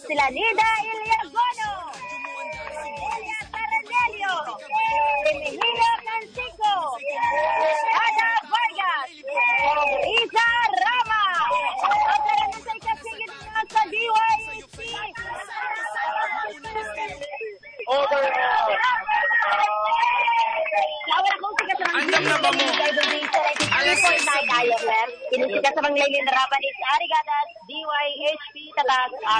sila Nida Iliagono, Elia Taranelio, Emilio Cansico, Ada Vargas, Isa Rama, at talagang sa ikasigit na sa DYHP. Andam na ba mo? Alas 6. Inusikat sa mga laylin na rapan is Arigatas, DYHP, Talag,